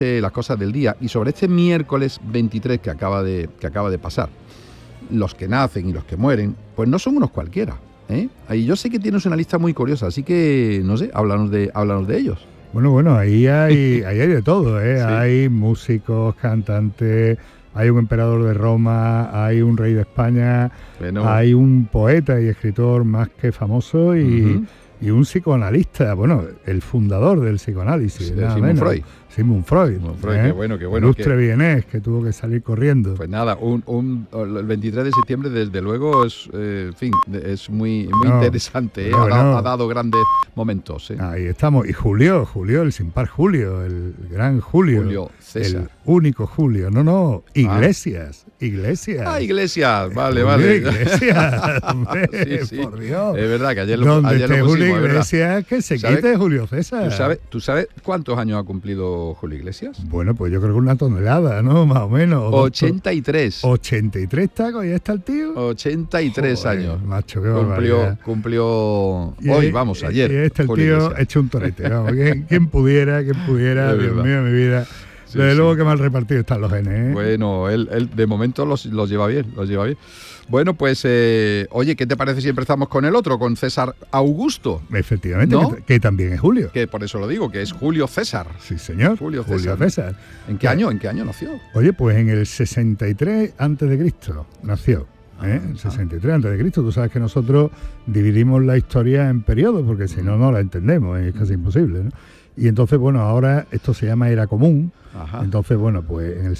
las cosas del día. Y sobre este miércoles 23 que acaba de pasar, los que nacen y los que mueren, pues no son unos cualquiera, ¿eh? Ahí yo sé que tienes una lista muy curiosa, así que, no sé, háblanos de ellos. Bueno, ahí hay de todo, ¿eh? Sí. Hay músicos, cantantes, hay un emperador de Roma, hay un rey de España, Bueno, hay un poeta y escritor más que famoso y un psicoanalista, bueno, el fundador del psicoanálisis, sí, nada Sigmund menos. Freud. Sigmund Freud. Sigmund Freud, ¿eh? qué bueno. Ilustre vienés, que tuvo que salir corriendo. Pues nada, el 23 de septiembre, desde luego, es, en fin, es muy interesante, ¿eh? Ha dado grandes momentos, ¿eh? Ahí estamos. Y Julio, el sin par Julio, el gran Julio César. El único Julio. No, Iglesias. Iglesias, vale. Iglesias, hombre, sí. Por Dios. Es verdad que ayer Donde lo esté pusimos, Julio es Iglesias, que se quite Julio César. ¿Tú sabes cuántos años ha cumplido Julio Iglesias? Bueno, pues yo creo que una tonelada, ¿no? Más o menos. 83. 83 tacos, ya está el tío. 83 Joder, años. Macho, qué barbaridad. Cumplió hoy, ayer. Y el tío hecho un torete, vamos. ¿Quién pudiera, Dios mío, mi vida. Sí, Desde luego que mal repartidos están los genes, ¿eh? Bueno, él de momento los lleva bien, Bueno, pues, oye, ¿qué te parece si empezamos con el otro, con César Augusto? Efectivamente, ¿no? que también es Julio. Que por eso lo digo, que es Julio César. Sí, señor. Julio César. ¿En qué año nació? Oye, pues en el 63 a.C. nació. En 63 a.C. Tú sabes que nosotros dividimos la historia en periodos, porque si no la entendemos, es casi imposible, ¿no? Y entonces, bueno, ahora esto se llama Era Común. Ajá. Entonces, bueno, pues en el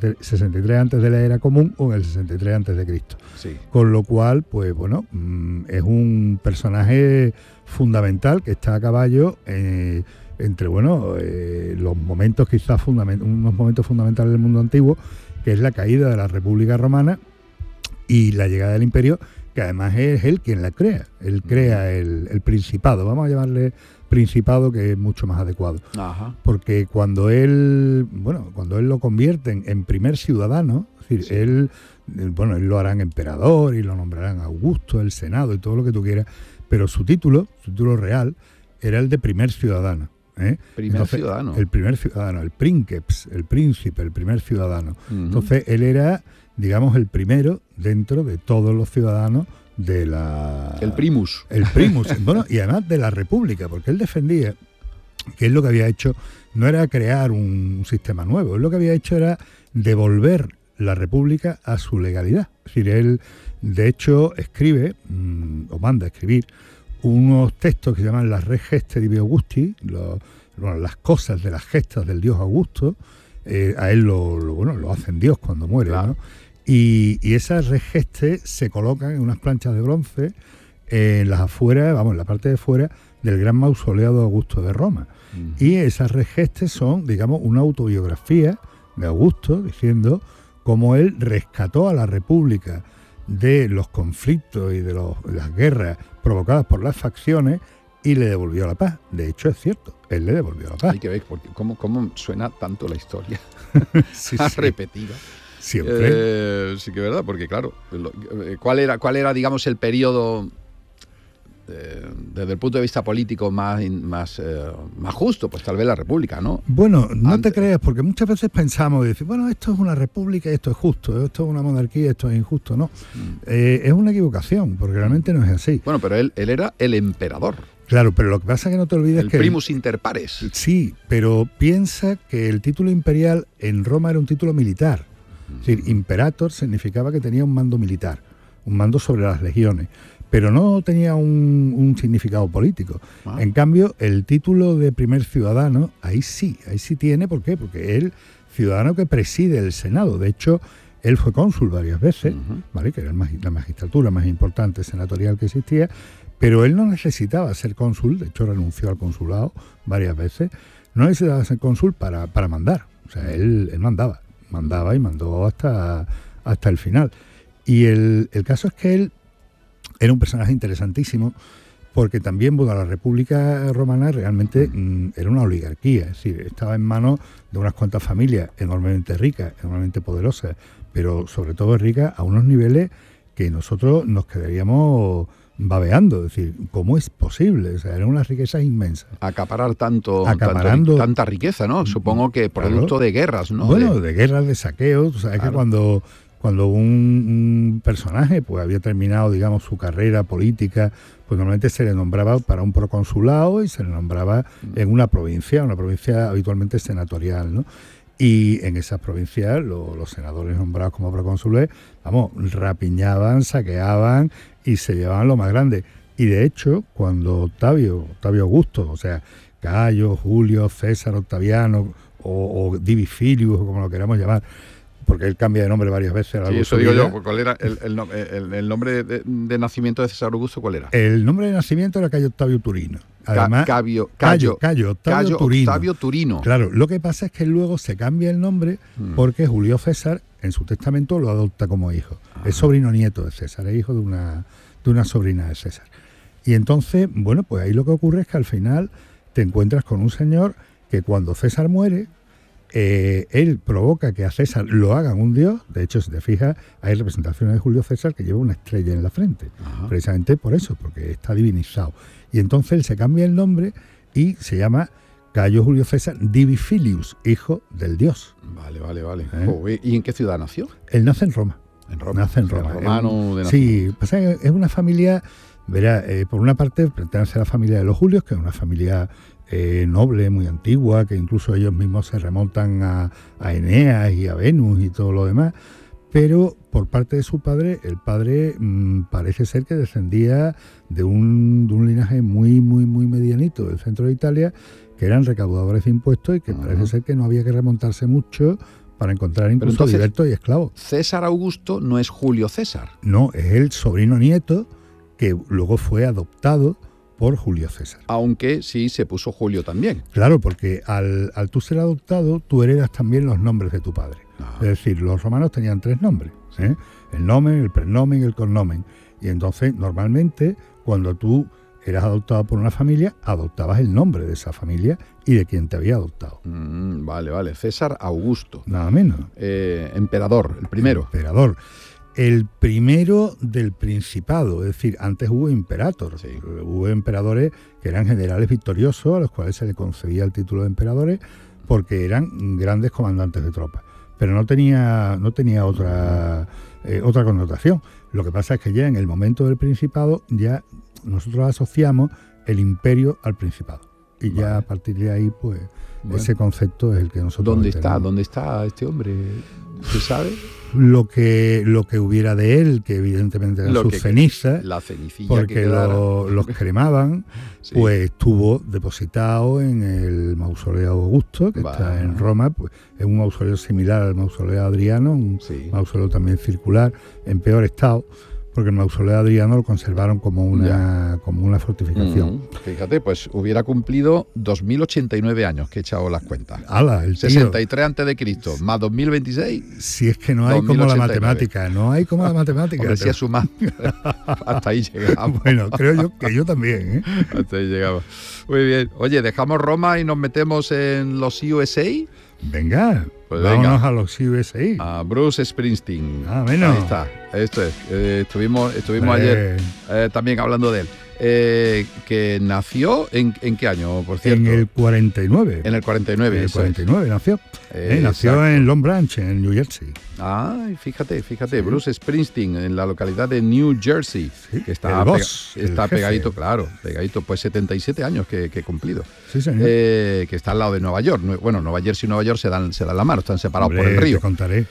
63 antes de la Era Común o en el 63 antes de Cristo. Sí. Con lo cual, pues bueno, es un personaje fundamental que está a caballo entre, los momentos quizás unos momentos fundamentales del mundo antiguo, que es la caída de la República Romana y la llegada del Imperio, que además es él quien la crea. Él crea el Principado, vamos a llamarle Principado, que es mucho más adecuado. Ajá. Porque cuando él lo convierten en primer ciudadano, es decir, sí. él lo harán emperador y lo nombrarán Augusto, el Senado y todo lo que tú quieras, pero su título real era el de primer ciudadano. Ciudadano. El primer ciudadano, el princeps, el príncipe, el primer ciudadano. Uh-huh. Entonces él era, digamos, el primero dentro de todos los ciudadanos de la... El primus. Bueno, y además de la República, porque él defendía que él lo que había hecho no era crear un sistema nuevo, él lo que había hecho era devolver la República a su legalidad. Es decir, él, de hecho, escribe, o manda a escribir, unos textos que se llaman las Res Gestae Divi Augusti, las cosas de las gestas del dios Augusto. A él lo hacen Dios cuando muere, claro. ¿No? Y esas Res Gestae se colocan en unas planchas de bronce en las afueras, en la parte de fuera del gran mausoleo de Augusto de Roma. Y esas Res Gestae son, digamos, una autobiografía de Augusto diciendo cómo él rescató a la República de los conflictos y de las guerras provocadas por las facciones y le devolvió la paz. De hecho, es cierto, él le devolvió la paz. Hay que ver cómo suena tanto la historia. Sí. Repetida. Siempre. Sí que es verdad, porque claro, ¿cuál era, digamos, el periodo desde el punto de vista político más justo? Pues tal vez la República, ¿no? Bueno, no te creas, porque muchas veces pensamos y decimos, bueno, esto es una república y esto es justo, esto es una monarquía y esto es injusto. No, es una equivocación, porque realmente no es así. Bueno, pero él era el emperador. Claro, pero lo que pasa es que no te olvides que... El primus inter pares. Sí, pero piensa que el título imperial en Roma era un título militar. Es decir, imperator significaba que tenía un mando militar, un mando sobre las legiones, pero no tenía un significado político. En cambio, el título de primer ciudadano, ahí sí tiene. ¿Por qué? Porque él, ciudadano que preside el Senado. De hecho, él fue cónsul varias veces, ¿vale? Que era la magistratura más importante senatorial que existía, pero él no necesitaba ser cónsul. De hecho, renunció al consulado varias veces. No necesitaba ser cónsul para mandar. O sea, él mandaba y mandó hasta el final. Y el caso es que él era un personaje interesantísimo, porque también, la República Romana realmente era una oligarquía, es decir, estaba en manos de unas cuantas familias enormemente ricas, enormemente poderosas, pero sobre todo ricas a unos niveles que nosotros nos quedaríamos babeando, es decir, ¿cómo es posible? O sea, eran unas riquezas inmensas. Acaparar tanta riqueza, ¿no? Supongo que producto de guerras, ¿no? Bueno, de guerras, de saqueos. Tú sabes que cuando un personaje pues había terminado, digamos, su carrera política, pues normalmente se le nombraba para un proconsulado y se le nombraba en una provincia habitualmente senatorial, ¿no? Y en esas provincias los senadores nombrados como procónsules, rapiñaban, saqueaban y se llevaban lo más grande. Y de hecho, cuando Octavio Augusto, o sea, Cayo, Julio, César, Octaviano o Divi Filius, o como lo queramos llamar, porque él cambia de nombre varias veces a lo largo de su vida. Sí, eso digo yo. ¿Cuál era el nombre de nacimiento de César Augusto? ¿Cuál era? El nombre de nacimiento era Cayo Octavio Turino. Además, Cayo Octavio Turino. Claro, lo que pasa es que luego se cambia el nombre porque Julio César en su testamento lo adopta como hijo. Es sobrino nieto de César, es hijo de una sobrina de César. Y entonces, bueno, pues ahí lo que ocurre es que al final te encuentras con un señor que cuando César muere, él provoca que a César lo hagan un dios. De hecho, si te fijas, hay representaciones de Julio César que lleva una estrella en la frente. Ajá. Precisamente por eso, porque está divinizado. Y entonces él se cambia el nombre y se llama Cayo Julio César Divi Filius, hijo del dios. Vale. ¿Y en qué ciudad nació? Él nace en Roma. Nace en Roma. Romano de sí, pasa que es una familia, verá, por una parte pertenece a la familia de los Julios, que es una familia noble, muy antigua, que incluso ellos mismos se remontan a Eneas y a Venus y todo lo demás, pero por parte de su padre, el padre parece ser que descendía de un linaje muy medianito del centro de Italia, que eran recaudadores de impuestos y que parece ser que no había que remontarse mucho para encontrar incluso libertos y esclavos. César Augusto no es Julio César. No, es el sobrino nieto que luego fue adoptado por Julio César. Aunque sí se puso Julio también. Claro, porque al tú ser adoptado, tú heredas también los nombres de tu padre. Es decir, los romanos tenían 3 nombres, ¿eh? El nomen, el prenomen y el cognomen. Y entonces, normalmente, cuando tú eras adoptado por una familia, adoptabas el nombre de esa familia y de quien te había adoptado. Vale. César Augusto. Nada menos. Emperador, el primero. Emperador. El primero del Principado, es decir, antes hubo imperator, sí. Hubo emperadores que eran generales victoriosos, a los cuales se le concedía el título de emperadores porque eran grandes comandantes de tropas, pero no tenía otra connotación. Lo que pasa es que ya en el momento del Principado ya nosotros asociamos el imperio al Principado y ya a partir de ahí pues ese concepto es el que nosotros ¿Dónde está este hombre? ¿Se sabe? Lo que hubiera de él, que evidentemente eran sus cenizas, la cenicilla porque los cremaban, sí. Pues estuvo depositado en el mausoleo Augusto, que está en Roma, pues es un mausoleo similar al mausoleo Adriano, un mausoleo también circular, en peor estado, porque el mausoleo Adriano lo conservaron como una fortificación. Fíjate, pues hubiera cumplido 2089 años, que he echado las cuentas. ¡Hala! El 63 a.C. más 2026. Si es que no hay 2089. Como la matemática, no hay como la matemática. Hombre, si es sumar, hasta ahí llegamos. Bueno, creo yo que yo también, ¿eh? Hasta ahí llegamos. Muy bien. Oye, ¿dejamos Roma y nos metemos en los USA? Venga, pues vámonos a los USA. A Bruce Springsteen. Bueno. Ahí está. Esto es. Estuvimos ayer también hablando de él. Que nació en qué año, por cierto. En el 49. En el 49. En el 49 nació. Nació en Long Branch, en New Jersey. Fíjate, sí. Bruce Springsteen, en la localidad de New Jersey, sí, que está pegadito, pegadito, pues 77 años que he cumplido. Sí, señor. Que está al lado de Nueva York. Bueno, Nueva Jersey y Nueva York se dan la mano, están separados por el río. Te contaré.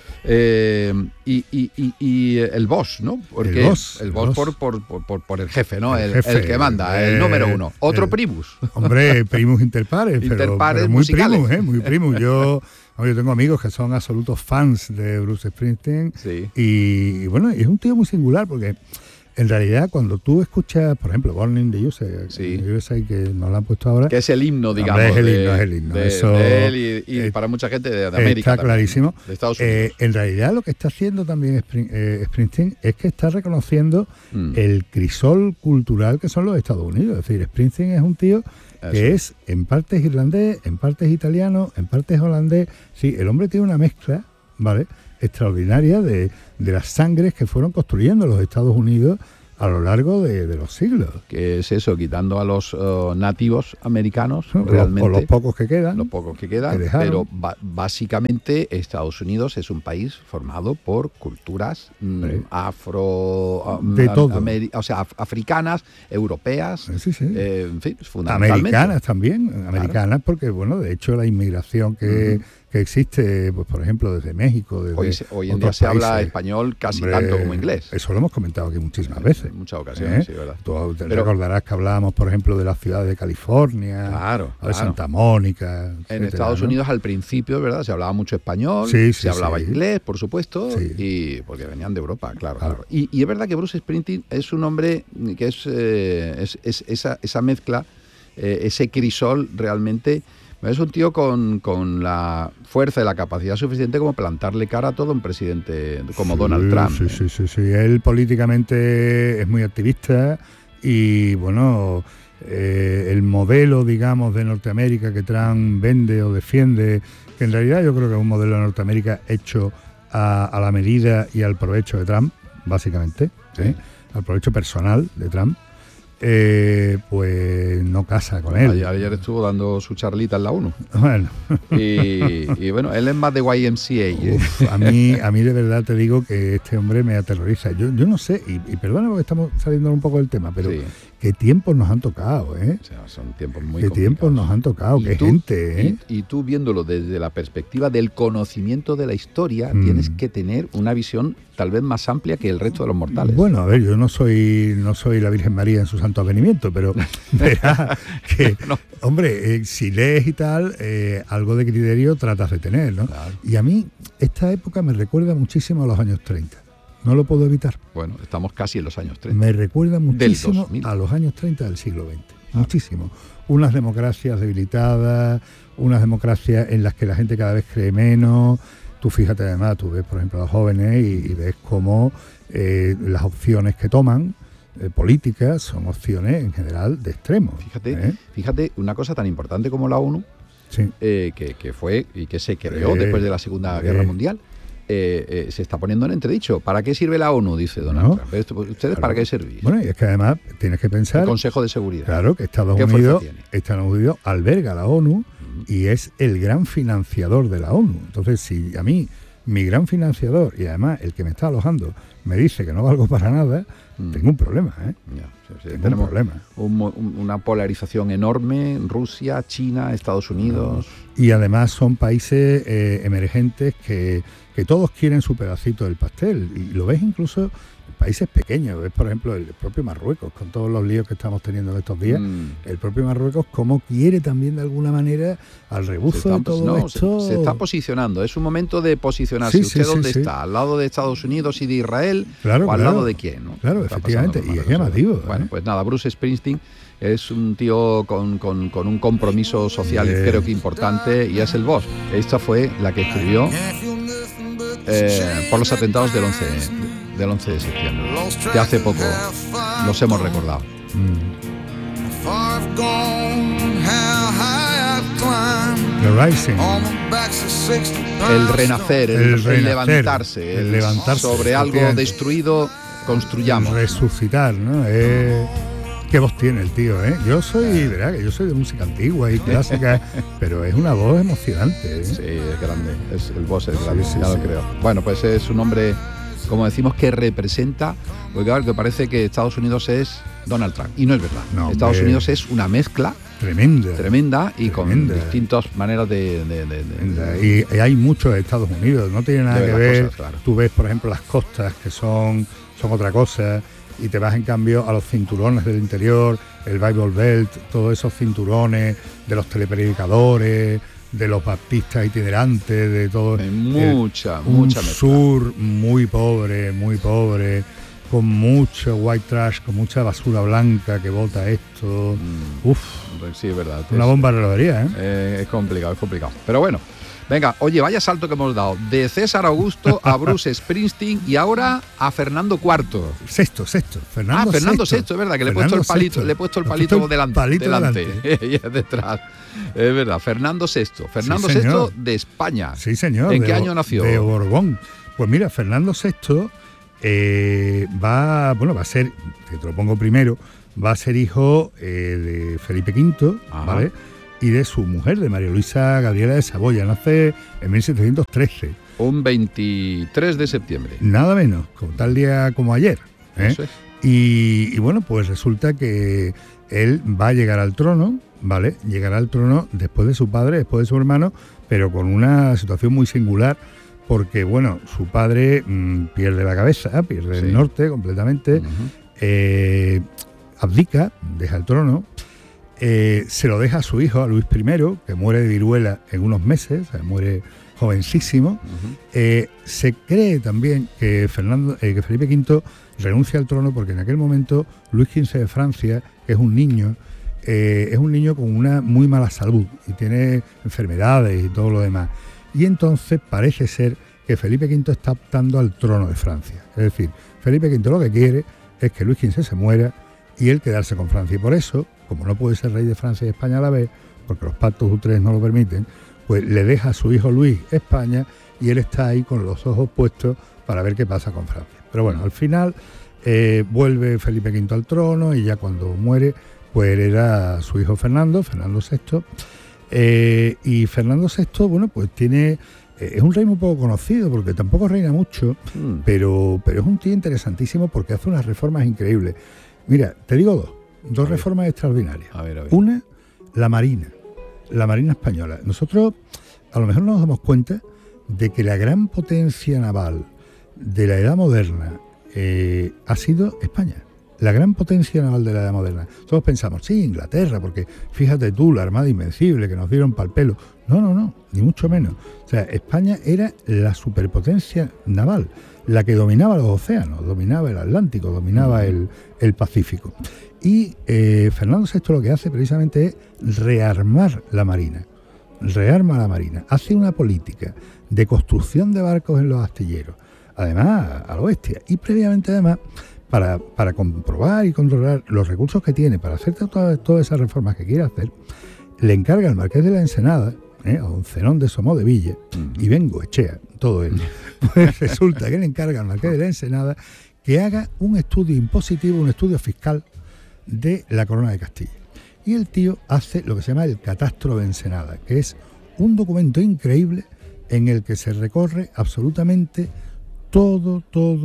Y el boss, ¿no? Porque el boss por el jefe, ¿no? El que manda, el número uno. Otro primus. Hombre, primus inter pares, pero muy primus, muy primus. Yo tengo amigos que son absolutos fans de Bruce Springsteen. Sí. Y bueno, es un tío muy singular porque en realidad cuando tú escuchas, por ejemplo, Born in the USA, que nos lo han puesto ahora, que es el himno, digamos, es el himno de él y para mucha gente de América está también, clarísimo, de Estados Unidos. En realidad lo que está haciendo también Springsteen es que está reconociendo el crisol cultural que son los Estados Unidos. Es decir, Springsteen es un tío que es en partes irlandés, en partes italiano, en partes holandés. Sí, el hombre tiene una mezcla, ¿vale?, extraordinaria de las sangres que fueron construyendo los Estados Unidos a lo largo de los siglos. Que es eso, quitando a los nativos americanos, realmente. O los pocos que quedan. Los pocos que quedan, pero básicamente Estados Unidos es un país formado por culturas afro... de todo. o sea, africanas, europeas, sí. En fin, fundamentalmente. Americanas también, americanas, porque, bueno, de hecho la inmigración que existe, pues por ejemplo, desde México, desde hoy en día se habla español casi tanto como inglés. Eso lo hemos comentado aquí muchísimas veces. En muchas ocasiones, sí, verdad. Tú recordarás que hablábamos, por ejemplo, de las ciudades de California, de Santa Mónica. En etcétera, Estados Unidos al principio, ¿verdad? Se hablaba mucho español, se hablaba inglés, por supuesto, y porque venían de Europa, claro. Y es verdad que Bruce Springsteen es un hombre que es esa mezcla, ese crisol realmente. Es un tío con la fuerza y la capacidad suficiente como plantarle cara a todo un presidente como Donald Trump. Sí. Él políticamente es muy activista y, bueno, el modelo, digamos, de Norteamérica que Trump vende o defiende, que en realidad yo creo que es un modelo de Norteamérica hecho a la medida y al provecho de Trump, básicamente, al provecho personal de Trump. Pues no casa con él. Ayer estuvo dando su charlita en la ONU. Bueno. Y bueno, él es más de YMCA. Uf, a mí de verdad te digo que este hombre me aterroriza. Yo no sé, y perdona porque estamos saliendo un poco del tema, pero qué tiempos nos han tocado, ¿eh? O sea, son tiempos muy complicados. Qué tiempos nos han tocado, qué gente, ¿eh? Y tú viéndolo desde la perspectiva del conocimiento de la historia, tienes que tener una visión tal vez más amplia que el resto de los mortales. Bueno, a ver, yo no soy la Virgen María en su santo avenimiento, pero verás que, hombre, si lees y tal, algo de criterio tratas de tener, ¿no? Claro. Y a mí esta época me recuerda muchísimo a los años 30. No lo puedo evitar. Bueno, estamos casi en los años 30. Me recuerda muchísimo a los años 30 del siglo XX. Muchísimo. Unas democracias debilitadas, unas democracias en las que la gente cada vez cree menos. Tú fíjate además, tú ves por ejemplo a los jóvenes y ves cómo las opciones que toman políticas son opciones en general de extremos. Fíjate, una cosa tan importante como la ONU, que fue y que se creó después de la Segunda Guerra Mundial, se está poniendo en entredicho. ¿Para qué sirve la ONU? Dice Donald Trump. ¿Ustedes para qué servís? Bueno, y es que además tienes que pensar... El Consejo de Seguridad. Claro, que Estados Unidos alberga la ONU y es el gran financiador de la ONU. Entonces, si a mí, mi gran financiador, y además el que me está alojando, me dice que no valgo para nada, tengo un problema, ¿eh? Tenemos un problema. Una polarización enorme, Rusia, China, Estados Unidos... Y además son países emergentes que todos quieren su pedacito del pastel. Y lo ves incluso en países pequeños. Ves, por ejemplo, el propio Marruecos, con todos los líos que estamos teniendo en estos días. El propio Marruecos, cómo quiere también de alguna manera al rebufo de todo esto. Se está posicionando. Es un momento de posicionarse. ¿Usted dónde está? ¿Al lado de Estados Unidos y de Israel? ¿O al lado de quién? ¿No? Claro, efectivamente. Y es llamativo. Bueno, pues nada, Bruce Springsteen es un tío con un compromiso social creo que importante, y es el boss. Esta fue la que escribió por los atentados del 11 de septiembre, que hace poco los hemos recordado. The Rising. El renacer, el levantarse, el levantarse sobre algo destruido, construyamos. Resucitar, ¿no? Qué voz tiene el tío, ¿eh? Yo soy de música antigua y clásica, pero es una voz emocionante, ¿eh? Sí, es grande, el voz es grande, lo creo. Bueno, pues es un hombre, como decimos, que representa, porque claro, que parece que Estados Unidos es Donald Trump, y no es verdad. No, Estados Unidos es una mezcla tremenda y con distintas maneras de... Y hay mucho de Estados Unidos, no tiene nada que ver, cosas, claro. Tú ves, por ejemplo, las costas, que son otra cosa, y te vas en cambio a los cinturones del interior, el Bible Belt, todos esos cinturones de los telepredicadores, de los baptistas itinerantes, de todo. Hay mucha mezcla. Sur muy pobre, con mucho white trash, con mucha basura blanca que bota esto. Sí, es verdad. Una bomba de relojería, ¿eh? Es complicado. Pero bueno, venga, oye, vaya salto que hemos dado. De César Augusto a Bruce Springsteen y ahora a Fernando IV. Sexto. Fernando VI, es verdad, que le he puesto el palito delante. Y es detrás. Es verdad, Fernando VI. Fernando VI de España. Sí, señor. ¿En qué año nació? De Borbón. Pues mira, Fernando VI va a ser, que te lo pongo primero, va a ser hijo de Felipe V, ¿vale? Y de su mujer, de María Luisa Gabriela de Saboya. Nace en 1713. Un 23 de septiembre. Nada menos, como tal día como ayer. Eso es. Y bueno, pues resulta que él va a llegar al trono, ¿vale? Llegará al trono después de su padre, después de su hermano, pero con una situación muy singular, porque, bueno, su padre pierde la cabeza, pierde el norte completamente, abdica, deja el trono, se lo deja a su hijo, a Luis I, que muere de viruela en unos meses, o sea, muere jovencísimo. Se cree también que Felipe V renuncia al trono porque en aquel momento Luis XV de Francia, que es un niño con una muy mala salud y tiene enfermedades y todo lo demás. Y entonces parece ser que Felipe V está optando al trono de Francia. Es decir, Felipe V lo que quiere es que Luis XV se muera y él quedarse con Francia. Y por eso, como no puede ser rey de Francia y España a la vez, porque los pactos Utrecht no lo permiten, pues le deja a su hijo Luis España y él está ahí con los ojos puestos para ver qué pasa con Francia. Pero bueno, al final vuelve Felipe V al trono y ya cuando muere, pues hereda a su hijo Fernando VI. Y Fernando VI, bueno, pues es un rey muy poco conocido porque tampoco reina mucho, pero es un tío interesantísimo porque hace unas reformas increíbles. Mira, te digo dos reformas extraordinarias. A ver. Una, la Marina española. Nosotros a lo mejor no nos damos cuenta de que la gran potencia naval de la edad moderna ha sido España. La gran potencia naval de la edad moderna. Todos pensamos, sí, Inglaterra, porque fíjate tú, la Armada Invencible que nos dieron pa'l pelo. No, ni mucho menos. O sea, España era la superpotencia naval, la que dominaba los océanos, dominaba el Atlántico, dominaba el Pacífico. Y Fernando VI lo que hace precisamente es rearmar la Marina. Rearma la Marina. Hace una política de construcción de barcos en los astilleros. Además, a lo bestia. Y previamente, además, para comprobar y controlar los recursos que tiene para hacer todas esas reformas que quiere hacer, le encarga al Marqués de la Ensenada, a don Zenón de Somodevilla, y Bengoechea, todo él. Pues resulta que le encarga al Marqués de la Ensenada que haga un estudio impositivo, un estudio fiscal de la Corona de Castilla. Y el tío hace lo que se llama el Catastro de Ensenada, que es un documento increíble en el que se recorre absolutamente todo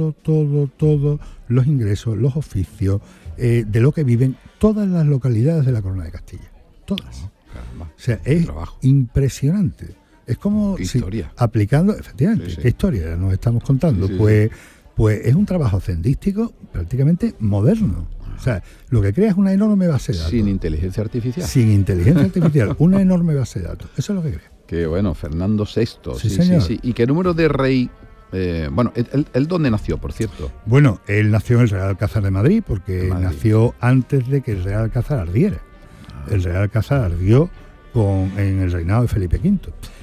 los ingresos, los oficios, de lo que viven todas las localidades de la Corona de Castilla. Todas. Caramba, o sea, es impresionante. Es como si aplicando, efectivamente, sí. ¿Qué historia nos estamos contando? Sí. Pues es un trabajo cendístico prácticamente moderno. O sea, lo que crea es una enorme base de datos. Sin inteligencia artificial. Sin inteligencia artificial, una enorme base de datos. Eso es lo que crea. Que bueno, Fernando VI. Sí, señor. Sí. ¿Y qué número de rey? Bueno, ¿él dónde nació, por cierto? Bueno, él nació en el Real Alcázar de Madrid, porque nació antes de que el Real Alcázar ardiera. El Real Alcázar ardió en el reinado de Felipe V.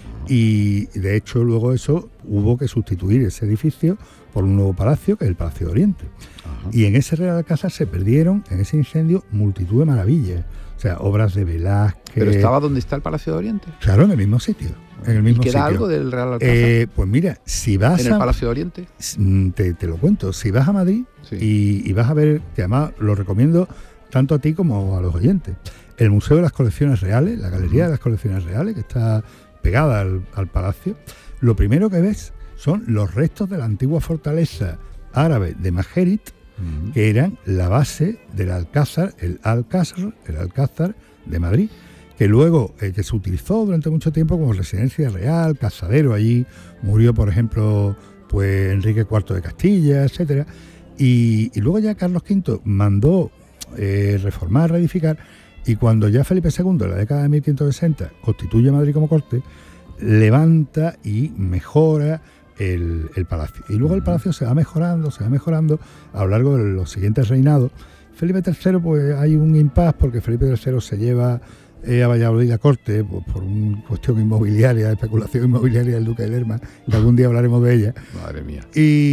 Y de hecho luego eso hubo que sustituir ese edificio por un nuevo palacio, que es el Palacio de Oriente. Y en ese Real Alcázar se perdieron, en ese incendio, multitud de maravillas. O sea, obras de Velázquez. ¿Pero estaba donde está el Palacio de Oriente? Claro, en el mismo sitio. ¿Y queda algo del Real Alcázar? Pues mira, si vas ¿En el Palacio de Oriente? Te lo cuento. Si vas a Madrid y vas a ver, que además lo recomiendo tanto a ti como a los oyentes, el Museo de las Colecciones Reales, la Galería de las Colecciones Reales, que está pegada al palacio, lo primero que ves son los restos de la antigua fortaleza árabe de Majerit, que eran la base del Alcázar, el Alcázar de Madrid, que luego que se utilizó durante mucho tiempo como residencia real, cazadero. Allí murió, por ejemplo, pues Enrique IV de Castilla, etcétera. Y luego ya Carlos V mandó reformar, reedificar, y cuando ya Felipe II, en la década de 1560, constituye Madrid como corte, levanta y mejora el palacio. Y luego el palacio se va mejorando a lo largo de los siguientes reinados. Felipe III, pues hay un impasse porque Felipe III se lleva a Valladolid la corte por una cuestión inmobiliaria, de especulación inmobiliaria del duque de Lerma, que algún día hablaremos de ella. Madre mía.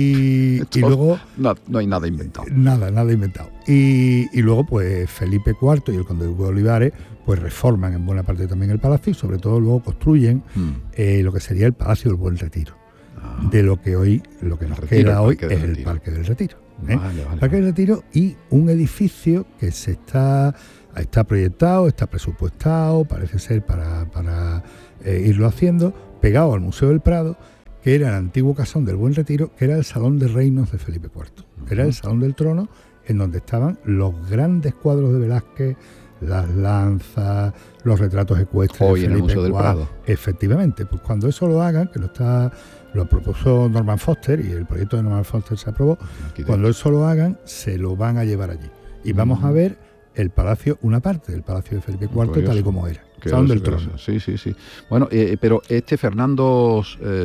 Y luego... No hay nada inventado. Nada inventado. Y luego, pues Felipe IV y el conde duque de Olivares, pues reforman en buena parte también el palacio y sobre todo luego construyen lo que sería el Palacio del Buen Retiro. de lo que nos queda hoy es el Parque del Retiro. Parque del Retiro, y un edificio que está proyectado, está presupuestado, parece ser para irlo haciendo, pegado al Museo del Prado, que era el antiguo casón del Buen Retiro, que era el Salón de Reinos de Felipe IV. Era el Salón del Trono en donde estaban los grandes cuadros de Velázquez, las lanzas, los retratos ecuestres hoy de en el Felipe Museo del Prado. Efectivamente, pues cuando eso lo hagan, que lo propuso Norman Foster y el proyecto de Norman Foster se aprobó, cuando eso lo hagan, se lo van a llevar allí. Y vamos a ver el palacio, una parte del palacio de Felipe IV, curioso, tal y como era. Salón del Trono. Sí. Bueno, pero Fernando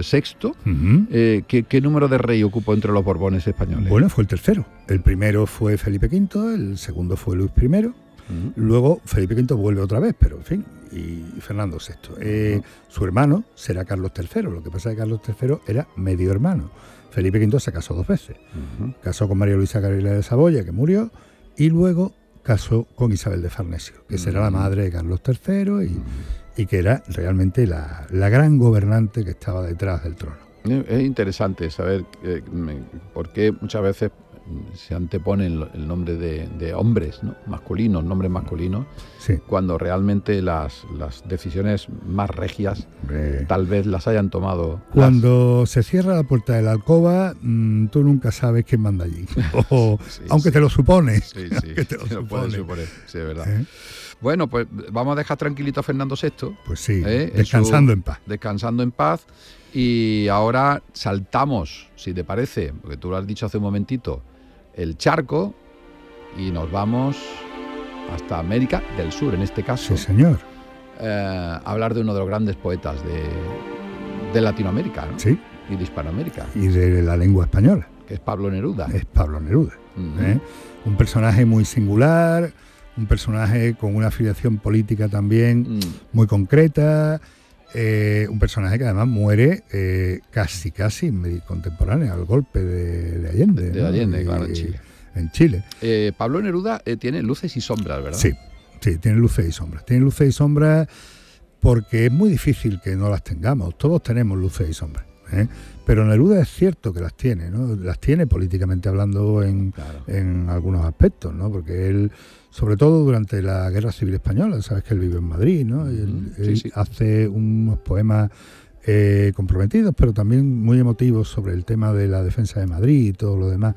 VI, ¿qué número de rey ocupó entre los Borbones españoles? Bueno, fue el tercero. El primero fue Felipe V, el segundo fue Luis I. Luego Felipe V vuelve otra vez, pero en fin, y Fernando VI. Su hermano será Carlos III. Lo que pasa es que Carlos III era medio hermano. Felipe V se casó 2 veces. Casó con María Luisa Gabriela de Saboya, que murió, y luego casó con Isabel de Farnesio, que será la madre de Carlos III y que era realmente la gran gobernante que estaba detrás del trono. Es interesante saber por qué muchas veces se antepone el nombre de hombres, ¿no? Masculinos, nombres masculinos, sí, cuando realmente las decisiones más regias tal vez las hayan tomado. Cuando se cierra la puerta de la alcoba, tú nunca sabes quién manda allí, aunque te lo supones. Sí, lo puedes suponer, sí, es verdad. Bueno, pues vamos a dejar tranquilito a Fernando VI. Pues sí, descansando en paz. Descansando en paz. Y ahora saltamos, si te parece, porque tú lo has dicho hace un momentito, el charco, y nos vamos hasta América del Sur, en este caso. Sí, señor. A hablar de uno de los grandes poetas de Latinoamérica, ¿no? Sí. Y de Hispanoamérica. Y de la lengua española. Que es Pablo Neruda. Es Pablo Neruda. Un personaje muy singular, un personaje con una afiliación política también muy concreta, un personaje que además muere casi contemporáneo al golpe de Allende. De Allende, claro, en Chile. En Chile. Pablo Neruda tiene luces y sombras, ¿verdad? Sí, tiene luces y sombras. Tiene luces y sombras porque es muy difícil que no las tengamos. Todos tenemos luces y sombras. Pero Neruda es cierto que las tiene, ¿no? Las tiene políticamente hablando en algunos aspectos, ¿no? Porque él, sobre todo durante la Guerra Civil Española, sabes que él vive en Madrid, ¿no? Él hace unos poemas comprometidos, pero también muy emotivos sobre el tema de la defensa de Madrid y todo lo demás.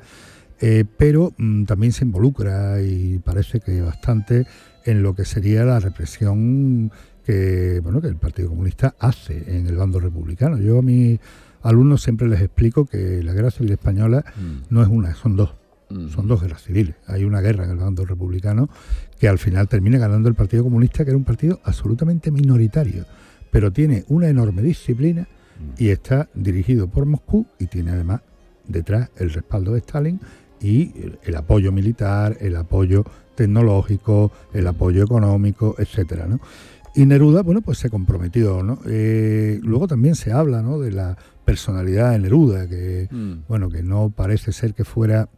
Pero también se involucra, y parece que bastante, en lo que sería la represión que el Partido Comunista hace en el bando republicano. Yo a mis alumnos siempre les explico que la Guerra Civil Española no es una, son dos. Son 2 guerras civiles. Hay una guerra en el bando republicano que al final termina ganando el Partido Comunista, que era un partido absolutamente minoritario, pero tiene una enorme disciplina y está dirigido por Moscú y tiene además detrás el respaldo de Stalin y el apoyo militar, el apoyo tecnológico, el apoyo económico, etcétera, ¿no? Y Neruda, pues se comprometió, ¿no? Luego también se habla, ¿no?, de la personalidad de Neruda, que que no parece ser que fuera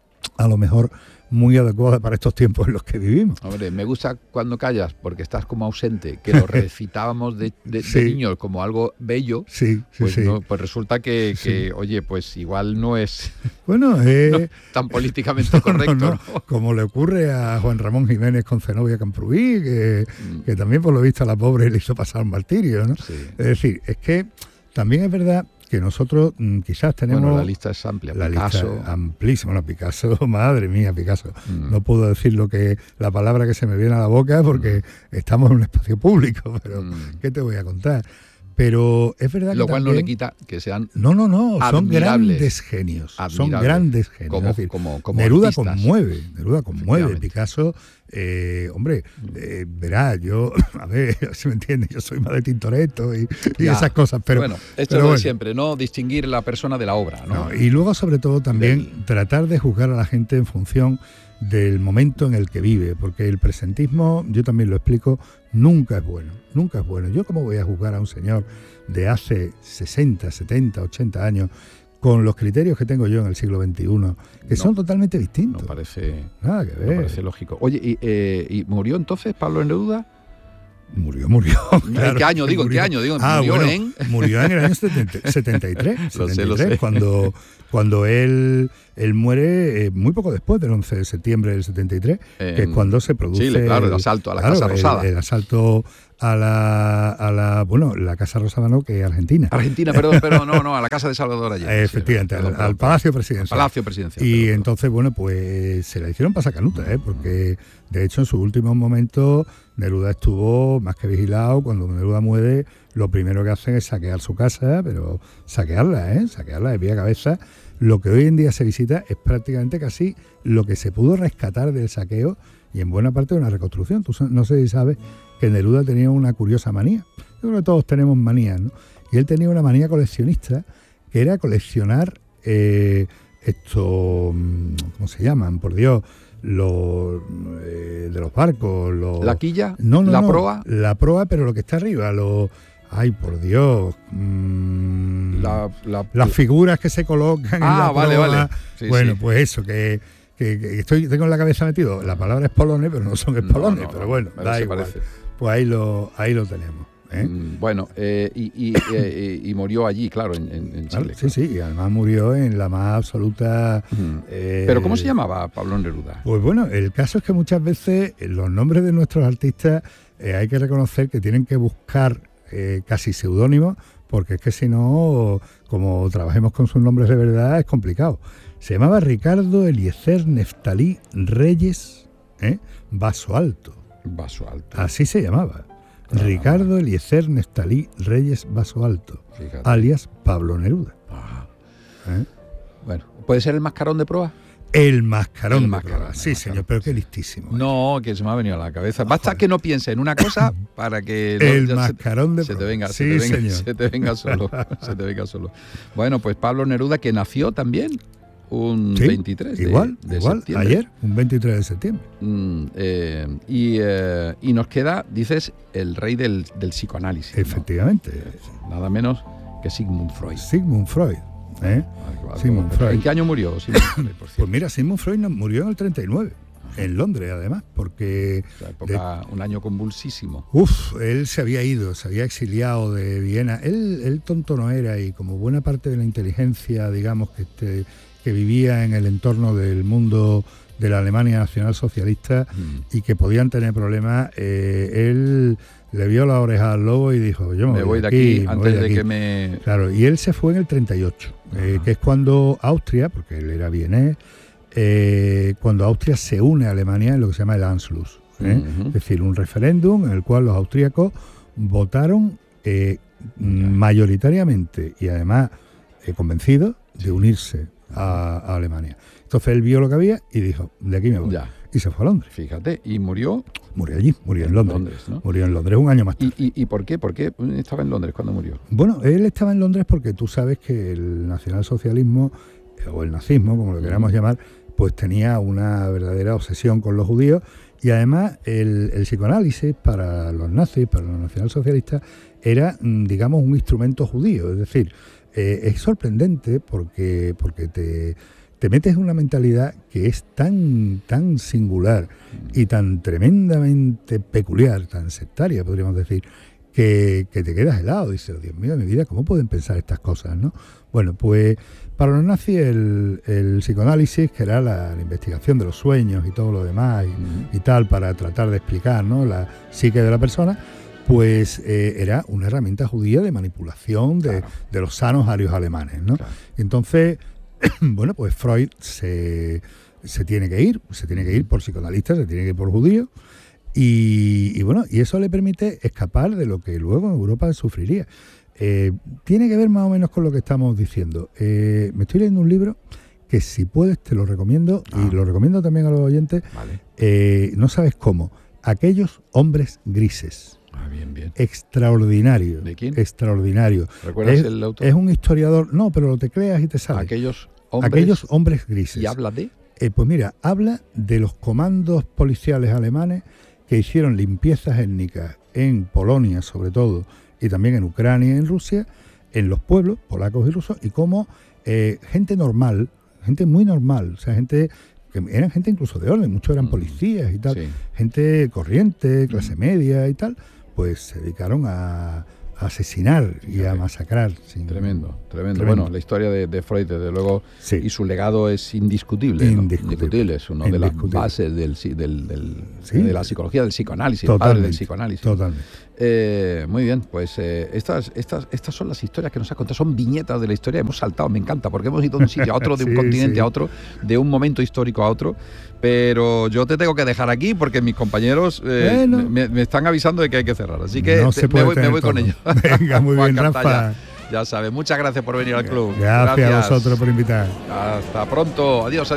a lo mejor muy adecuada para estos tiempos en los que vivimos. Hombre, me gusta cuando callas, porque estás como ausente, que lo recitábamos de niños como algo bello. Sí. No, pues resulta que, oye, pues igual no es no, tan políticamente correcto. No. Como le ocurre a Juan Ramón Jiménez con Zenobia Camprubí, que también por lo visto a la pobre le hizo pasar un martirio, ¿no? Sí. Es decir, es que también es verdad que nosotros quizás tenemos... Bueno, la lista es amplia. La Picasso. Lista amplísima. Bueno, Picasso, madre mía, Picasso. No puedo decir la palabra que se me viene a la boca porque estamos en un espacio público, pero ¿qué te voy a contar? Pero es verdad que lo cual también, no le quita que sean No, son grandes genios. Son grandes genios. Como Neruda artistas. conmueve. Picasso, verá, yo, a ver, si me entiendes, yo soy más de Tintoretto y esas cosas, pero... Bueno, esto es lo de siempre, no distinguir la persona de la obra, ¿no? Y luego, sobre todo, también tratar de juzgar a la gente en función del momento en el que vive, porque el presentismo, yo también lo explico, nunca es bueno. Yo cómo voy a juzgar a un señor de hace 60, 70, 80 años con los criterios que tengo yo en el siglo XXI, que son totalmente distintos. No parece... Nada que ver. No parece lógico. Oye, ¿y murió entonces Pablo Neruda? Murió. ¿En qué año? Digo, ¿murió murió en el año 73. Lo sé. Cuando él muere muy poco después del 11 de septiembre del 73, que es cuando se produce Chile, claro, el asalto a la Casa Rosada. El asalto a la Casa Rosada, no, que es Argentina. Pero no, a la Casa de Salvador allá. Efectivamente, al Palacio Presidencial. Palacio Presidencial. Y entonces, pues se la hicieron pasar canuta, porque de hecho en sus últimos momentos Neruda estuvo más que vigilado. Cuando Neruda muere, lo primero que hacen es saquear su casa, pero saquearla de pie a cabeza. Lo que hoy en día se visita es prácticamente casi lo que se pudo rescatar del saqueo y en buena parte de una reconstrucción. Tú no sé si sabes que Neruda tenía una curiosa manía. Yo creo que todos tenemos manías, ¿no? Y él tenía una manía coleccionista, que era coleccionar ¿cómo se llaman? Por Dios, de los barcos. ¿La quilla? No, proa? La proa, pero lo que está arriba, ay, por Dios. Las figuras que se colocan en la proa. Vale. Sí, pues eso, que tengo en la cabeza metido. La palabra espolones, pero no son espolones, pero bueno, da igual. Parece. Pues ahí lo tenemos. Bueno, y murió allí, claro, en Chile. Sí, y además murió en la más absoluta... ¿Pero cómo se llamaba Pablo Neruda? Pues bueno, el caso es que muchas veces los nombres de nuestros artistas hay que reconocer que tienen que buscar casi seudónimos, porque es que si no, como trabajemos con sus nombres de verdad, es complicado. Se llamaba Ricardo Eliezer Neftalí Reyes Vaso Alto. Así se llamaba. Ricardo Eliezer Neftalí Reyes Vaso Alto, alias Pablo Neruda. Bueno, ¿puede ser el mascarón de proa? El mascarón de proa, sí, señor, pero qué listísimo. No, que se me ha venido a la cabeza. Basta que no piense en una cosa para que... El mascarón de proa. Se te venga solo. Bueno, pues Pablo Neruda, que nació también un 23 igual, de septiembre. Ayer, un 23 de septiembre. Y nos queda, dices, el rey del psicoanálisis. Efectivamente. ¿No? Nada menos que Sigmund Freud. Sigmund Freud. Sigmund Freud. ¿En qué año murió Sigmund Freud, por cierto? Pues mira, Sigmund Freud murió en el 39. En Londres, además, porque... un año convulsísimo. Él se había exiliado de Viena. Él tonto no era, y como buena parte de la inteligencia, digamos, que vivía en el entorno del mundo de la Alemania nacionalsocialista y que podían tener problemas, él le vio la oreja al lobo y dijo, yo me voy de aquí antes de que me... Claro, y él se fue en el 38, que es cuando Austria, porque él era vienés, cuando Austria se une a Alemania en lo que se llama el Anschluss, es decir, un referéndum en el cual los austríacos votaron mayoritariamente y además convencidos de unirse a Alemania. Entonces él vio lo que había y dijo, de aquí me voy. Y se fue a Londres. Fíjate, ¿y murió? Murió allí, murió en Londres. ¿No? Murió en Londres un año más tarde. ¿Y por qué? ¿Por qué estaba en Londres cuando murió? Bueno, él estaba en Londres porque tú sabes que el nacionalsocialismo, o el nazismo, como lo queramos llamar, pues tenía una verdadera obsesión con los judíos, y además el psicoanálisis para los nazis, para los nacionalsocialistas, era, digamos, un instrumento judío. Es decir, es sorprendente porque te metes en una mentalidad que es tan singular y tan tremendamente peculiar, tan sectaria, podríamos decir, que te quedas helado. Dices, Dios mío, mi vida, ¿cómo pueden pensar estas cosas, no? Bueno, pues para los nazis el psicoanálisis, que era la investigación de los sueños y todo lo demás y tal, para tratar de explicar, ¿no?, la psique de la persona, pues era una herramienta judía de manipulación de los sanos arios alemanes, ¿no? Claro. Entonces, bueno, pues Freud se tiene que ir por psicoanalistas, se tiene que ir por judíos, y bueno, y eso le permite escapar de lo que luego en Europa sufriría. Tiene que ver más o menos con lo que estamos diciendo. Me estoy leyendo un libro que, si puedes, te lo recomiendo, y lo recomiendo también a los oyentes. Vale. No sabes cómo. Aquellos hombres grises. Bien. Extraordinario. ¿De quién? Extraordinario. ¿Recuerdas el autor? Es un historiador, no, pero lo tecleas y te sale. Aquellos hombres grises. ¿Y habla de? Pues mira, habla de los comandos policiales alemanes que hicieron limpiezas étnicas en Polonia, sobre todo, y también en Ucrania y en Rusia, en los pueblos polacos y rusos, y cómo gente normal, gente muy normal, o sea, gente que eran gente incluso de orden, muchos eran policías y tal, gente corriente, clase media y tal, pues se dedicaron a asesinar y a masacrar. Tremendo. Bueno, la historia de Freud, desde luego, sí, y su legado es indiscutible. Indiscutible. Es una de las bases sí, de la psicología, del psicoanálisis, totalmente, el padre del psicoanálisis. Totalmente. Muy bien, pues estas son las historias que nos has contado, son viñetas de la historia. Hemos saltado, me encanta, porque hemos ido de un sitio a otro, de un continente a otro, de un momento histórico a otro. Pero yo te tengo que dejar aquí porque mis compañeros me están avisando de que hay que cerrar. Así que me voy con ellos. Venga, muy bien, Rafa. Ya sabes, muchas gracias por venir al club. Gracias a vosotros por invitar. Hasta pronto. Adiós.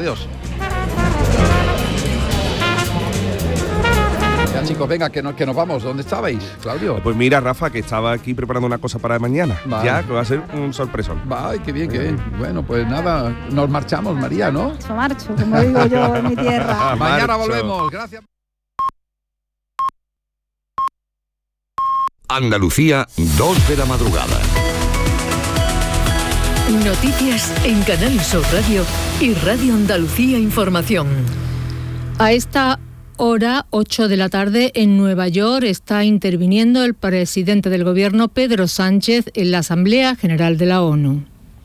Ya, chicos, venga, que nos vamos. ¿Dónde estabais, Claudio? Pues mira, Rafa, que estaba aquí preparando una cosa para mañana. Vale. Ya, que va a ser un sorpresón. Ay, qué bien. Bueno, pues nada, nos marchamos, María, ¿no? Marcho, como digo yo en mi tierra. Mañana volvemos. Gracias. Andalucía, 2 de la madrugada. Noticias en Canal Sur Radio y Radio Andalucía Información. A esta hora, 8 de la tarde, en Nueva York, está interviniendo el presidente del Gobierno, Pedro Sánchez, en la Asamblea General de la ONU.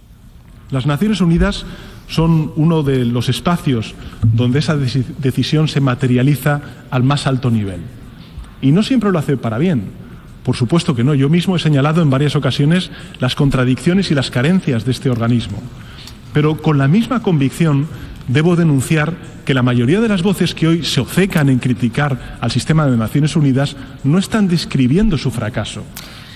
Las Naciones Unidas son uno de los espacios donde esa decisión se materializa al más alto nivel. Y no siempre lo hace para bien. Por supuesto que no. Yo mismo he señalado en varias ocasiones las contradicciones y las carencias de este organismo. Pero con la misma convicción debo denunciar que la mayoría de las voces que hoy se obcecan en criticar al sistema de Naciones Unidas no están describiendo su fracaso.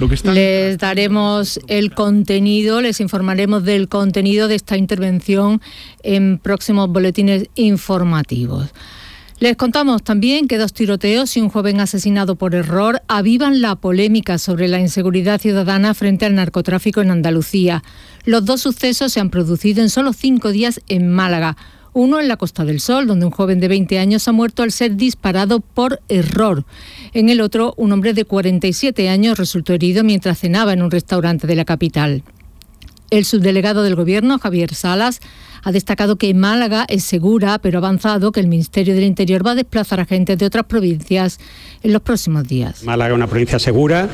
Les daremos el contenido, les informaremos del contenido de esta intervención en próximos boletines informativos. Les contamos también que 2 tiroteos y un joven asesinado por error avivan la polémica sobre la inseguridad ciudadana frente al narcotráfico en Andalucía. Los 2 sucesos se han producido en solo 5 días en Málaga. Uno en la Costa del Sol, donde un joven de 20 años ha muerto al ser disparado por error. En el otro, un hombre de 47 años resultó herido mientras cenaba en un restaurante de la capital. El subdelegado del Gobierno, Javier Salas, ha destacado que Málaga es segura, pero ha avanzado que el Ministerio del Interior va a desplazar agentes de otras provincias en los próximos días. Málaga es una provincia segura.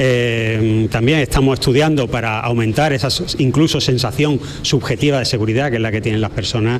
También estamos estudiando para aumentar esa incluso sensación subjetiva de seguridad, que es la que tienen las personas.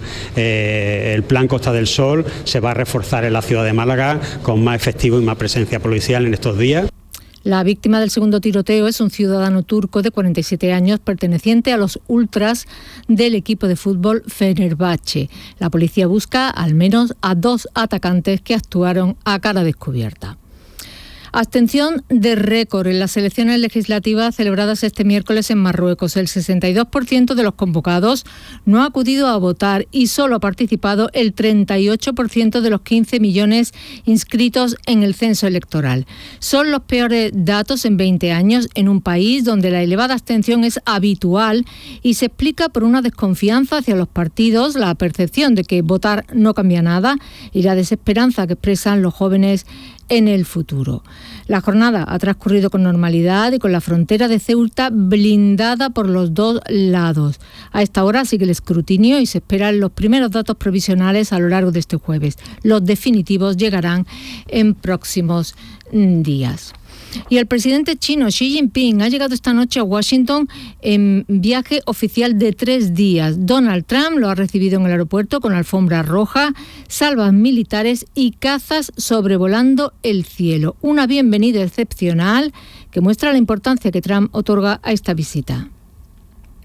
El plan Costa del Sol se va a reforzar en la ciudad de Málaga con más efectivo y más presencia policial en estos días. La víctima del segundo tiroteo es un ciudadano turco de 47 años perteneciente a los ultras del equipo de fútbol Fenerbahce. La policía busca al menos a 2 atacantes que actuaron a cara descubierta. Abstención de récord en las elecciones legislativas celebradas este miércoles en Marruecos. El 62% de los convocados no ha acudido a votar y solo ha participado el 38% de los 15 millones inscritos en el censo electoral. Son los peores datos en 20 años en un país donde la elevada abstención es habitual y se explica por una desconfianza hacia los partidos, la percepción de que votar no cambia nada y la desesperanza que expresan los jóvenes en el futuro. La jornada ha transcurrido con normalidad y con la frontera de Ceuta blindada por los 2 lados. A esta hora sigue el escrutinio y se esperan los primeros datos provisionales a lo largo de este jueves. Los definitivos llegarán en próximos días. Y el presidente chino Xi Jinping ha llegado esta noche a Washington en viaje oficial de 3 días. Donald Trump lo ha recibido en el aeropuerto con alfombra roja, salvas militares y cazas sobrevolando el cielo. Una bienvenida excepcional que muestra la importancia que Trump otorga a esta visita.